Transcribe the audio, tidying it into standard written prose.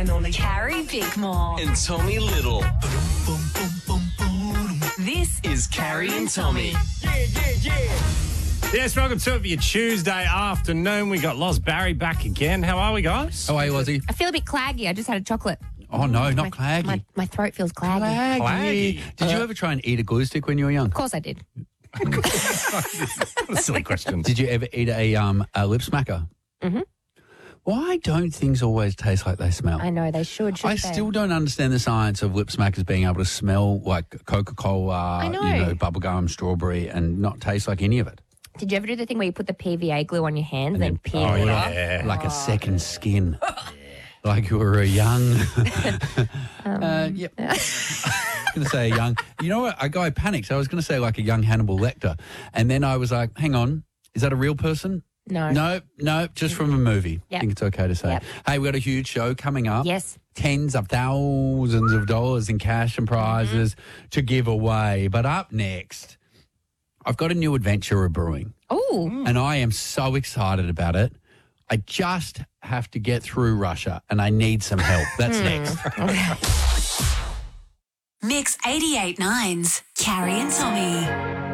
and only Carrie Bickmore. and Tommy Little. This Is Carrie and Tommy. Yes, welcome to it for your Tuesday afternoon. We got Loz Barry back again. How are we, guys? How are you, Lozzie? I feel a bit claggy. I just had a chocolate. Oh, no, not claggy. My throat feels claggy. Claggy. Did you ever try and eat a glue stick when you were young? Of course I did. What a silly question. Did you ever eat a lip smacker? Mm-hmm. Why don't things always taste like they smell? I know, they should. I still don't understand the science of lip smackers being able to smell like Coca-Cola, I know. bubblegum, strawberry, and not taste like any of it. Did you ever do the thing where you put the PVA glue on your hands and then peel Oh, it off? yeah. Like a second skin. Like you were a young... yep. I was going to say a young... You know what? I panicked. So I was going to say like a young Hannibal Lecter. And then I was like, hang on, is that a real person? No. No, just from a movie. Yep. I think it's okay to say. Yep. Hey, we've got a huge show coming up. Yes. Tens of thousands of dollars in cash and prizes to give away. But up next, I've got a new adventure of brewing. Oh, And I am so excited about it. I just have to get through Russia and I need some help. That's next. Mix 88.9's Carrie and Tommy.